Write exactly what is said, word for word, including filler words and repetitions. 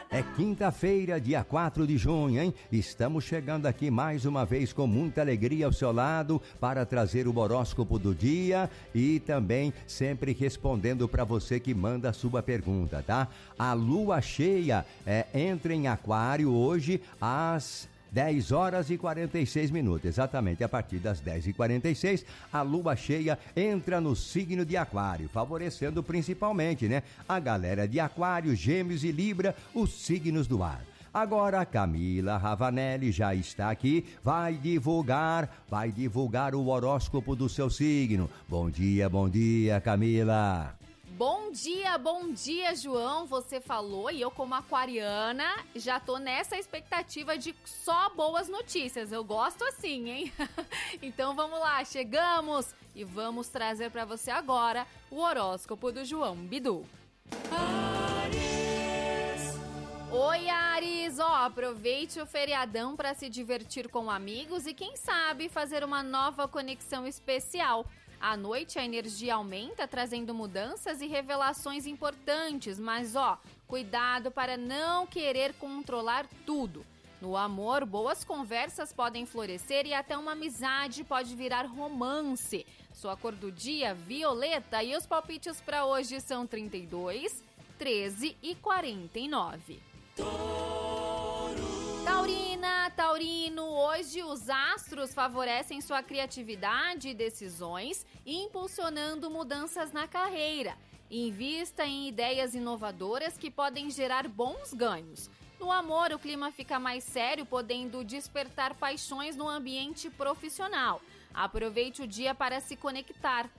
É quinta-feira, dia quatro de junho, hein? Estamos chegando aqui mais uma vez com muita alegria ao seu lado para trazer o horóscopo do dia e também sempre respondendo para você que manda a sua pergunta, tá? A lua cheia é, entra em Aquário hoje às dez horas e quarenta e seis minutos, exatamente a partir das dez e quarenta e seis, a lua cheia entra no signo de Aquário, favorecendo principalmente, né, a galera de Aquário, Gêmeos e Libra, os signos do ar. Agora a Camila Ravanelli já está aqui, vai divulgar, vai divulgar o horóscopo do seu signo. Bom dia, bom dia, Camila. Bom dia, bom dia, João. Você falou e eu, como aquariana, já tô nessa expectativa de só boas notícias. Eu gosto assim, hein? Então vamos lá, chegamos e vamos trazer para você agora o horóscopo do João Bidu. Áries. Oi, Áries. Ó, aproveite o feriadão para se divertir com amigos e quem sabe fazer uma nova conexão especial. À noite a energia aumenta, trazendo mudanças e revelações importantes, mas ó, cuidado para não querer controlar tudo. No amor, boas conversas podem florescer e até uma amizade pode virar romance. Sua cor do dia, violeta, e os palpites para hoje são trinta e dois, treze e quarenta e nove. Taurina, Taurino, hoje os astros favorecem sua criatividade e decisões, impulsionando mudanças na carreira. Invista em ideias inovadoras que podem gerar bons ganhos. No amor, o clima fica mais sério, podendo despertar paixões no ambiente profissional. Aproveite o dia para se conectar.